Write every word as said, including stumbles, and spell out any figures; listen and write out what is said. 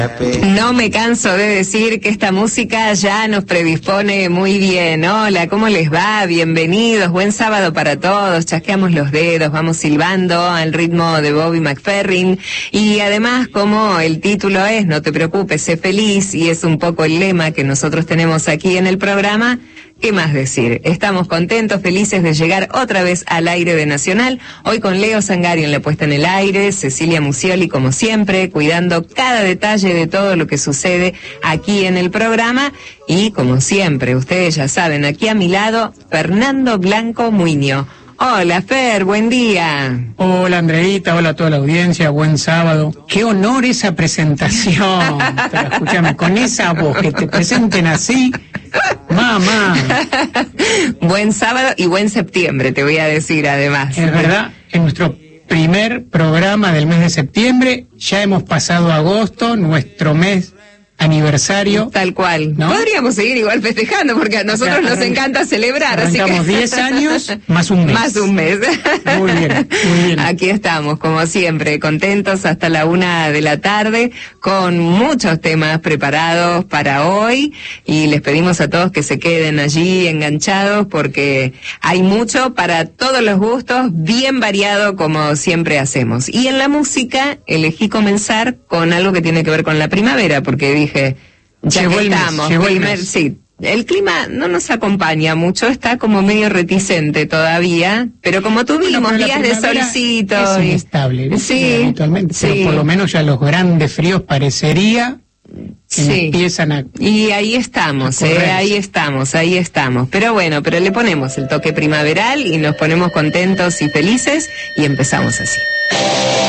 No me canso de decir que esta música ya nos predispone muy bien. Hola, ¿cómo les va? Bienvenidos, buen sábado para todos. Chasqueamos los dedos, vamos silbando al ritmo de Bobby McFerrin. Y además, como el título es No te preocupes, sé feliz, y es un poco el lema que nosotros tenemos aquí en el programa, ¿qué más decir? Estamos contentos, felices de llegar otra vez al aire de Nacional, hoy con Leo Sangari en la puesta en el aire, Cecilia Musioli como siempre, cuidando cada detalle de todo lo que sucede aquí en el programa, y como siempre, ustedes ya saben, aquí a mi lado, Fernando Blanco Muiño. Hola Fer, buen día. Hola Andreita, hola a toda la audiencia, buen sábado. Qué honor esa presentación. Pero escúchame, con esa voz, que te presenten así, mamá. Buen sábado y buen septiembre, te voy a decir además. Es verdad, en nuestro primer programa del mes de septiembre, ya hemos pasado agosto, nuestro mes aniversario. Tal cual, ¿no? Podríamos seguir igual festejando porque a nosotros o sea, nos encanta celebrar. Arrancamos así que... diez años más un mes. Más un mes. Muy bien, muy bien. Aquí estamos, como siempre, contentos hasta la una de la tarde, con muchos temas preparados para hoy, y les pedimos a todos que se queden allí enganchados porque hay mucho para todos los gustos, bien variado como siempre hacemos. Y en la música elegí comenzar con algo que tiene que ver con la primavera, porque dije ya llegó que el estamos, mes, primer, el sí, el clima no nos acompaña mucho, está como medio reticente todavía, pero como tuvimos bueno, días de solcito. Es inestable, y... sí, habitualmente, sí. Pero por lo menos ya los grandes fríos parecería que sí. empiezan a... Y ahí estamos, eh, ahí estamos, ahí estamos. Pero bueno, pero le ponemos el toque primaveral y nos ponemos contentos y felices y empezamos así.